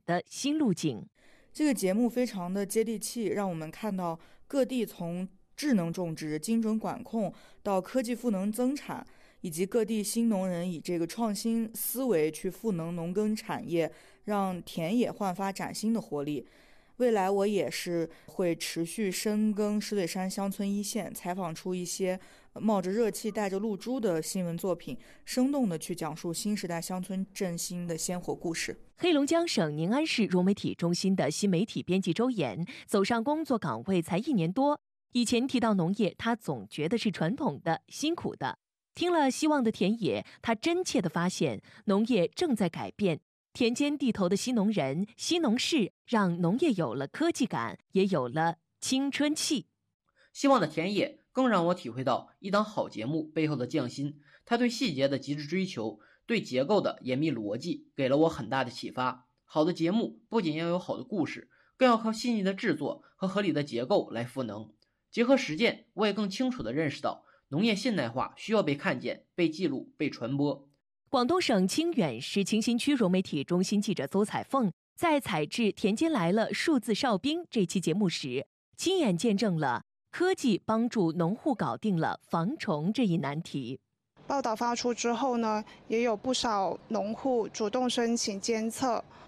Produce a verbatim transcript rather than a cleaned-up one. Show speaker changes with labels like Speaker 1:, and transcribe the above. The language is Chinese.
Speaker 1: 的新路径。
Speaker 2: 这个节目非常的接地气，让我们看到各地从智能种植、精准管控到科技赋能增产，以及各地新农人以这个创新思维去赋能农耕产业，让田野焕发崭新的活力。未来我也是会持续深耕狮子山乡村一线，采访出一些冒着热气带着露珠的新闻作品，生动地去讲述新时代乡村振兴的鲜活故事。
Speaker 1: 黑龙江省宁安市融媒体中心的新媒体编辑周岩走上工作岗位才一年多，以前提到农业，他总觉得是传统的、辛苦的。听了《希望的田野》，他真切地发现农业正在改变。田间地头的西农人、西农事，让农业有了科技感，也有了青春气。
Speaker 3: 希望的田野更让我体会到一档好节目背后的匠心，他对细节的极致追求，对结构的严密逻辑，给了我很大的启发。好的节目不仅要有好的故事，更要靠细腻的制作和合理的结构来赋能。结合实践，我也更清楚地认识到，农业现代化需要被看见、被记录、被传播。
Speaker 1: 广东省清远市清新区融媒体中心记者邹彩凤在采制《田间来了数字哨兵》这期节目时，亲眼见证了科技帮助农户搞定了防虫这一难题。
Speaker 4: 报道发出之后呢，也有不少农户主动申请监测，